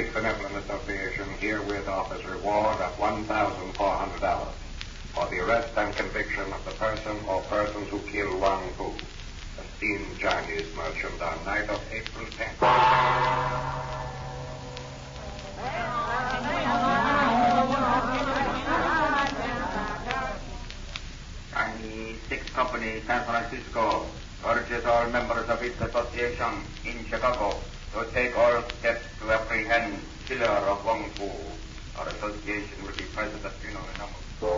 Chinese Benevolent Association herewith offers reward of $1,400 for the arrest and conviction of the person or persons who killed Wang Fu, a steamed Chinese merchant, on night of April 10th. Chinese Sixth Company, San Francisco, urges all members of its association in Chicago to take all steps to apprehend killer of Wang Fu. Our association will be present at funeral number.